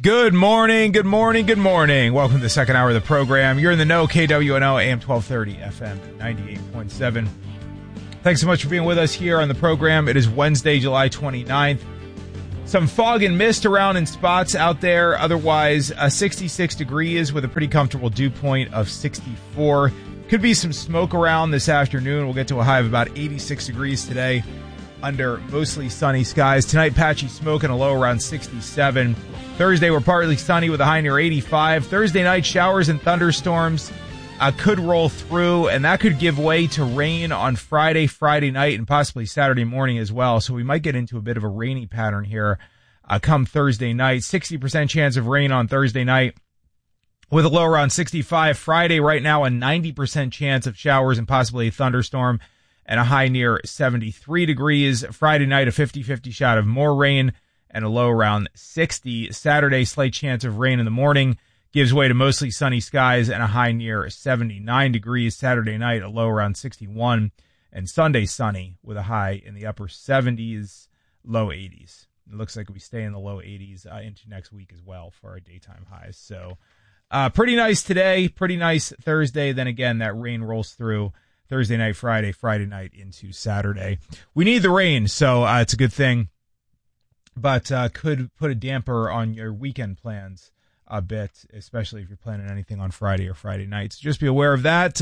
Good morning, good morning, good morning. Welcome to the second hour of the program. You're in the know, KWNO, AM 1230, FM 98.7. Thanks so much for being with us here on the program. It is Wednesday, July 29th. Some fog and mist around in spots out there. Otherwise, 66 degrees with a pretty comfortable dew point of 64. Could be some smoke around this afternoon. We'll get to a high of about 86 degrees today under mostly sunny skies. Tonight, patchy smoke and a low around 67. Thursday, we're partly sunny with a high near 85. Thursday night, showers and thunderstorms could roll through, and that could give way to rain on Friday night, and possibly Saturday morning as well. So we might get into a bit of a rainy pattern here come Thursday night. 60% chance of rain on Thursday night with a low around 65. Friday, right now, a 90% chance of showers and possibly a thunderstorm, and a high near 73 degrees. Friday night, a 50-50 shot of more rain and a low around 60. Saturday, slight chance of rain in the morning, gives way to mostly sunny skies and a high near 79 degrees. Saturday night, a low around 61. And Sunday, sunny with a high in the upper 70s, low 80s. It looks like we stay in the low 80s into next week as well for our daytime highs. So pretty nice today, pretty nice Thursday. Then again, that rain rolls through Thursday night, Friday night into Saturday. We need the rain, so it's a good thing, but could put a damper on your weekend plans a bit, especially if you're planning anything on Friday or Friday night. So just be aware of that.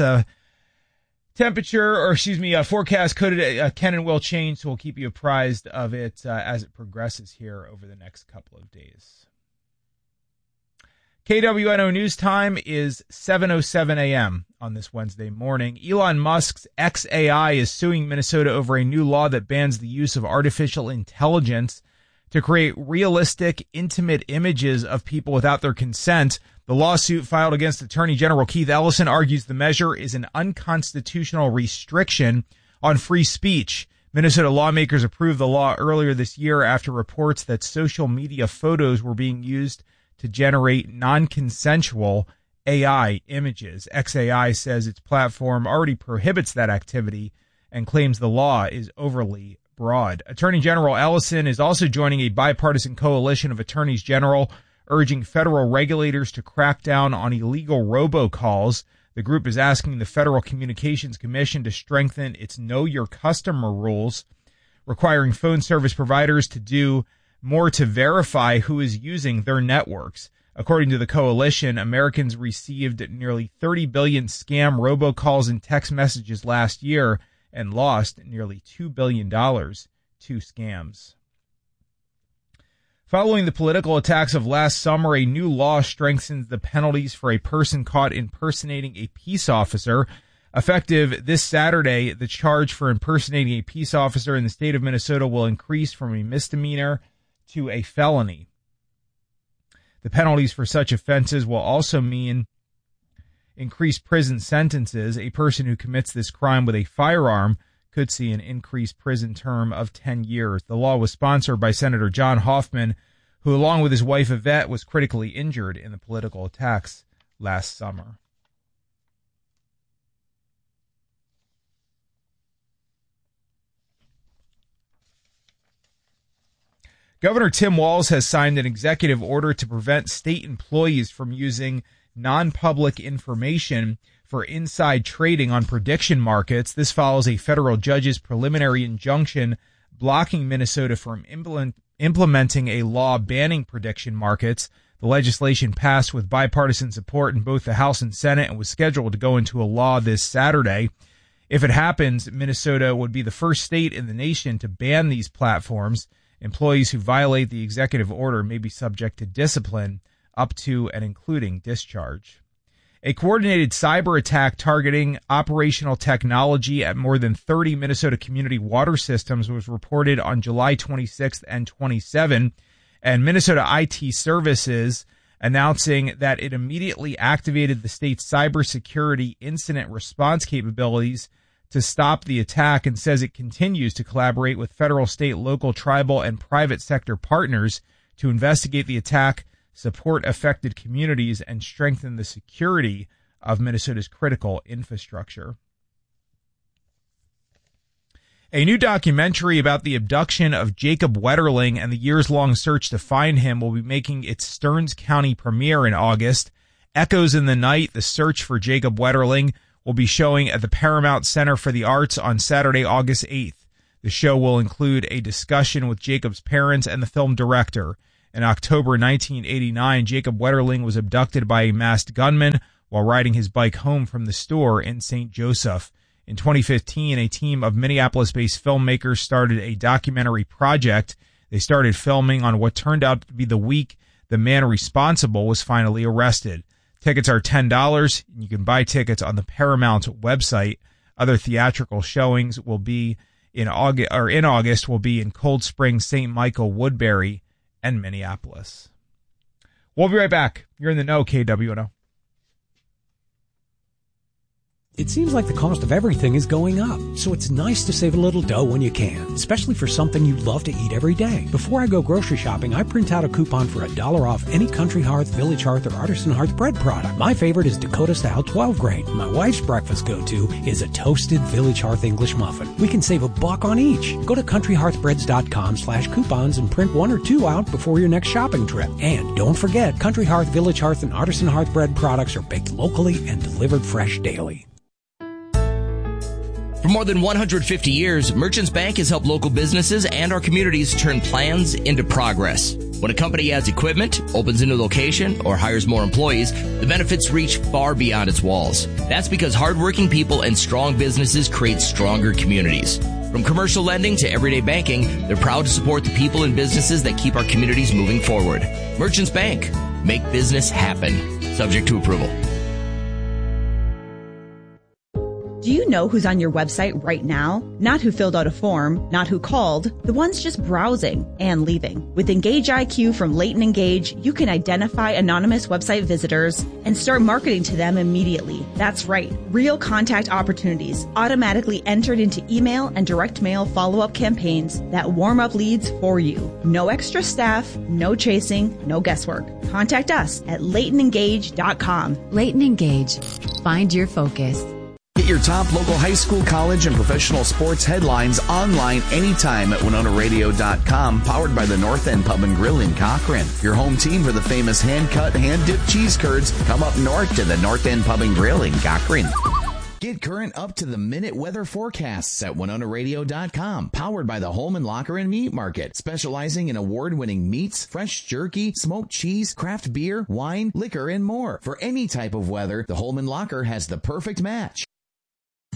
Forecast can and will change, so we'll keep you apprised of it as it progresses here over the next couple of days. KWNO News Time is 7:07 a.m. on this Wednesday morning. Elon Musk's xAI is suing Minnesota over a new law that bans the use of artificial intelligence to create realistic, intimate images of people without their consent. The lawsuit filed against Attorney General Keith Ellison argues the measure is an unconstitutional restriction on free speech. Minnesota lawmakers approved the law earlier this year after reports that social media photos were being used to generate non-consensual AI images. xAI says its platform already prohibits that activity and claims the law is overly broad. Attorney General Ellison is also joining a bipartisan coalition of attorneys general urging federal regulators to crack down on illegal robocalls. The group is asking the Federal Communications Commission to strengthen its Know Your Customer rules, requiring phone service providers to do more to verify who is using their networks. According to the coalition, Americans received nearly 30 billion scam robocalls and text messages last year and lost nearly $2 billion to scams. Following the political attacks of last summer, a new law strengthens the penalties for a person caught impersonating a peace officer. Effective this Saturday, the charge for impersonating a peace officer in the state of Minnesota will increase from a misdemeanor to a felony. The penalties for such offenses will also mean increased prison sentences. A person who commits this crime with a firearm could see an increased prison term of 10 years. The law was sponsored by Senator John Hoffman, who, along with his wife Yvette, was critically injured in the political attacks last summer. Governor Tim Walz has signed an executive order to prevent state employees from using non-public information for inside trading on prediction markets. This follows a federal judge's preliminary injunction blocking Minnesota from implementing a law banning prediction markets. The legislation passed with bipartisan support in both the House and Senate and was scheduled to go into a law this Saturday. If it happens, Minnesota would be the first state in the nation to ban these platforms. Employees who violate the executive order may be subject to discipline up to and including discharge. A coordinated cyber attack targeting operational technology at more than 30 Minnesota community water systems was reported on July 26th and 27th, and Minnesota IT Services announcing that it immediately activated the state's cybersecurity incident response capabilities to stop the attack, and says it continues to collaborate with federal, state, local, tribal, and private sector partners to investigate the attack, support affected communities, and strengthen the security of Minnesota's critical infrastructure. A new documentary about the abduction of Jacob Wetterling and the years-long search to find him will be making its Stearns County premiere in August. Echoes in the Night, the search for Jacob Wetterling, will be showing at the Paramount Center for the Arts on Saturday, August 8th. The show will include a discussion with Jacob's parents and the film director. In October 1989, Jacob Wetterling was abducted by a masked gunman while riding his bike home from the store in St. Joseph. In 2015, a team of Minneapolis-based filmmakers started a documentary project. They started filming on what turned out to be the week the man responsible was finally arrested. Tickets are $10, and you can buy tickets on the Paramount website. Other theatrical showings will be in August will be in Cold Spring, St. Michael, Woodbury, and Minneapolis. We'll be right back. You're in the know, KWNO. It seems like the cost of everything is going up, so it's nice to save a little dough when you can, especially for something you love to eat every day. Before I go grocery shopping, I print out a coupon for $1 off any Country Hearth, Village Hearth, or Artisan Hearth bread product. My favorite is Dakota Style 12 grain. My wife's breakfast go-to is a toasted Village Hearth English muffin. We can save $1 on each. Go to countryhearthbreads.com/coupons and print 1 or 2 out before your next shopping trip. And don't forget, Country Hearth, Village Hearth, and Artisan Hearth bread products are baked locally and delivered fresh daily. For more than 150 years, Merchants Bank has helped local businesses and our communities turn plans into progress. When a company adds equipment, opens a new location, or hires more employees, the benefits reach far beyond its walls. That's because hardworking people and strong businesses create stronger communities. From commercial lending to everyday banking, they're proud to support the people and businesses that keep our communities moving forward. Merchants Bank. Make business happen. Subject to approval. Do you know who's on your website right now? Not who filled out a form, not who called, the ones just browsing and leaving. With Engage IQ from Leighton Engage, you can identify anonymous website visitors and start marketing to them immediately. That's right, real contact opportunities automatically entered into email and direct mail follow-up campaigns that warm up leads for you. No extra staff, no chasing, no guesswork. Contact us at LeightonEngage.com. Leighton Engage. Find your focus. Get your top local high school, college, and professional sports headlines online anytime at WinonaRadio.com, powered by the North End Pub and Grill in Cochrane. Your home team for the famous hand-cut, hand-dipped cheese curds, come up north to the North End Pub and Grill in Cochrane. Get current up-to-the-minute weather forecasts at WinonaRadio.com, powered by the Holman Locker and Meat Market, specializing in award-winning meats, fresh jerky, smoked cheese, craft beer, wine, liquor, and more. For any type of weather, the Holman Locker has the perfect match.